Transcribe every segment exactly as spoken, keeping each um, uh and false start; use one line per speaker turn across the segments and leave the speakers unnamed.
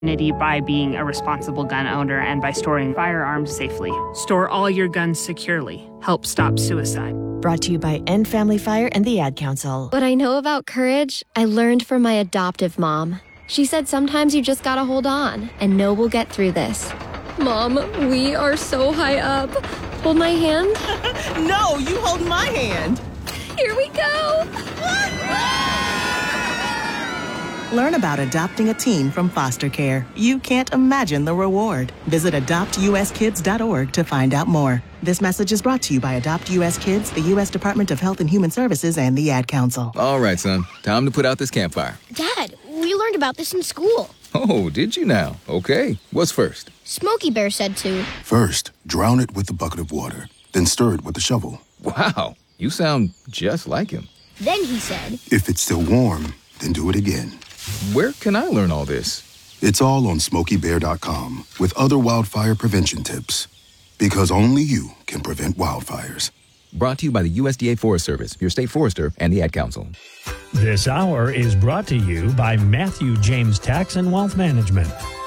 by being a responsible gun owner and by storing firearms safely. Store all your guns securely. Help stop suicide.
Brought to you by End Family Fire and the Ad Council.
What I know about courage, I learned from my adoptive mom. She said sometimes you just gotta hold on and know we'll get through this. Mom, we are so high up. Hold my hand.
No, you hold my hand.
Here we go.
Learn about adopting a teen from foster care. You can't imagine the reward. Visit adopt u s kids dot org to find out more. This message is brought to you by Adopt U S Kids, the U S Department of Health and Human Services, and the Ad Council.
All right, son. Time to put out this campfire.
Dad, we learned about this in school.
Oh, did you now? Okay. What's first?
Smokey Bear said to.
First, drown it with a bucket of water. Then stir it with a shovel.
Wow. You sound just like him.
Then he said.
If it's still warm, then do it again.
Where can I learn all this?
It's all on smokey bear dot com with other wildfire prevention tips. Because only you can prevent wildfires.
Brought to you by the U S D A Forest Service, your state forester, and the Ad Council.
This hour is brought to you by Matthew James Tax and Wealth Management.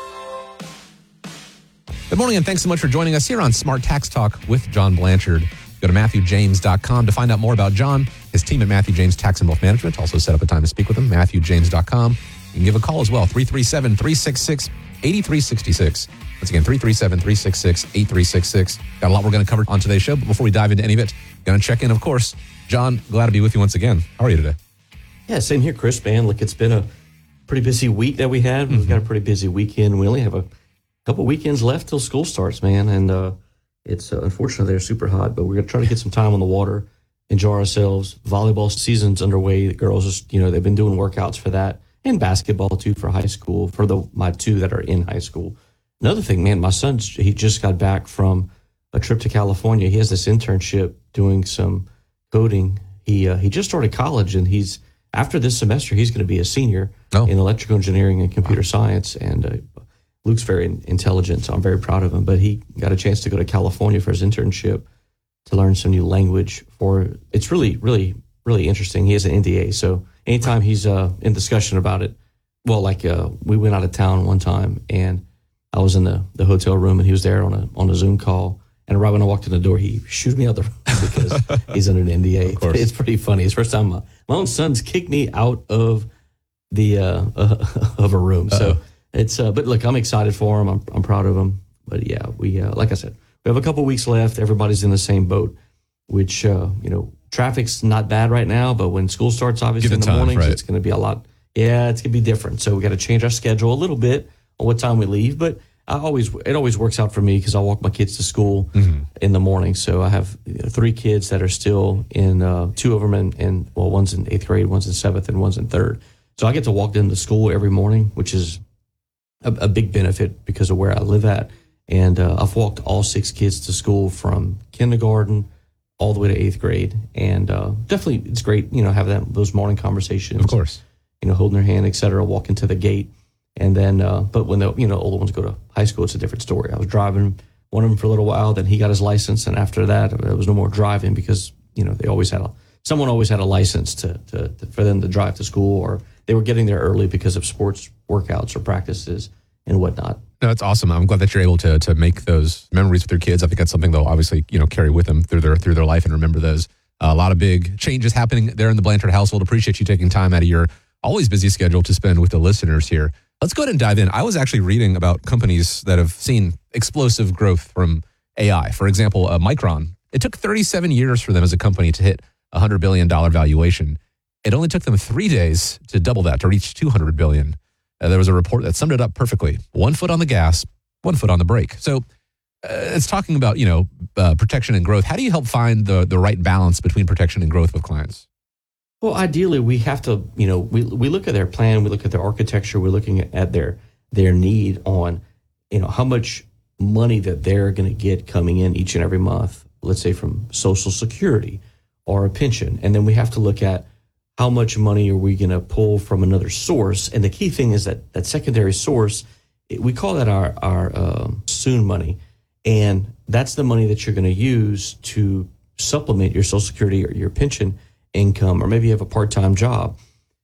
Good morning, and thanks so much for joining us here on Smart Tax Talk with John Blanchard. Go to matthew james dot com to find out more about John, his team at Matthew James Tax and Wealth Management. Also set up a time to speak with them, matthew james dot com. You can give a call as well, three three seven, three six six, eight three six six. Once again, three three seven, three six six, eight three six six. Got a lot we're going to cover on today's show, but before we dive into any of it, going to check in, of course. John, glad to be with you once again. How are you today?
Yeah, same here, Chris, man. Look, it's been a pretty busy week that we had. Mm-hmm. We've got a pretty busy weekend. We only have a couple weekends left till school starts, man, and uh, it's uh, unfortunately they're super hot, but we're going to try to get some time on the water, enjoy ourselves. Volleyball season's underway. The girls, just, you know, they've been doing workouts for that, and basketball too for high school, for the my two that are in high school. Another thing, man, my son, he just got back from a trip to California. He has this internship doing some coding. He uh, he just started college, and he's after this semester, he's going to be a senior oh. in electrical engineering and computer science. And uh, Luke's very intelligent, so I'm very proud of him. But he got a chance to go to California for his internship to learn some new language. For it's really, really, really interesting. He has an N D A, so anytime he's uh, in discussion about it, well, like uh, we went out of town one time, and I was in the, the hotel room, and he was there on a on a Zoom call. And right when I walked in the door, he shooed me out the room because he's under an N D A. Of course. It's pretty funny. It's the first time my, my own son's kicked me out of the uh, uh, of a room. Uh-oh. So it's uh, but look, I'm excited for him. I'm I'm proud of him. But yeah, we uh, like I said, we have a couple weeks left. Everybody's in the same boat, which uh, you know, traffic's not bad right now. But when school starts, obviously in the time, mornings, right. It's going to be a lot. Yeah, it's going to be different. So we got to change our schedule a little bit on what time we leave, but. I always it always works out for me because I walk my kids to school mm-hmm. in the morning. So I have you know, three kids that are still in uh, two of them in, in well, one's in eighth grade, one's in seventh, and one's in third. So I get to walk them to school every morning, which is a, a big benefit because of where I live at. And uh, I've walked all six kids to school from kindergarten all the way to eighth grade, and uh, definitely it's great, you know, having that those morning conversations.
Of course,
you know, holding their hand, et cetera, walking to the gate. And then, uh, but when the you know older ones go to high school, it's a different story. I was driving one of them for a little while, then he got his license, and after that, there was no more driving because you know they always had a someone always had a license to, to, to for them to drive to school, or they were getting there early because of sports workouts or practices and whatnot.
No, that's awesome. I'm glad that you're able to to make those memories with your kids. I think that's something they'll obviously you know carry with them through their through their life and remember those. Uh, a lot of big changes happening there in the Blanchard household. Appreciate you taking time out of your always busy schedule to spend with the listeners here. Let's go ahead and dive in. I was actually reading about companies that have seen explosive growth from A I. For example, uh, Micron. It took thirty-seven years for them as a company to hit a one hundred billion dollars valuation. It only took them three days to double that, to reach two hundred billion dollars. Uh, there was a report that summed it up perfectly. One foot on the gas, one foot on the brake. So uh, it's talking about, you know, uh, protection and growth. How do you help find the the right balance between protection and growth with clients?
Well, ideally, we have to, you know, we we look at their plan, we look at their architecture, we're looking at their their need on, you know, how much money that they're going to get coming in each and every month, let's say from Social Security or a pension. And then we have to look at how much money are we going to pull from another source. And the key thing is that that secondary source, we call that our, our um, soon money. And that's the money that you're going to use to supplement your Social Security or your pension income, or maybe you have a part-time job.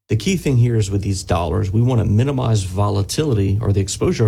the key thing here is with these dollars, we want to minimize volatility or the exposure